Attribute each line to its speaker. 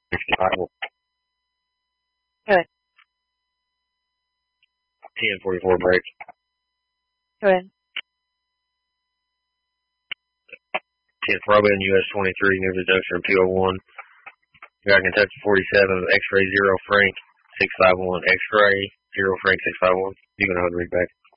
Speaker 1: Good.
Speaker 2: 1044 break.
Speaker 1: Go ahead.
Speaker 2: 10th Robin, US 23, near the junction of 201. Got Kentucky 47, X-ray 0 Frank 651, X-ray 0 Frank 651. You can hold the read back.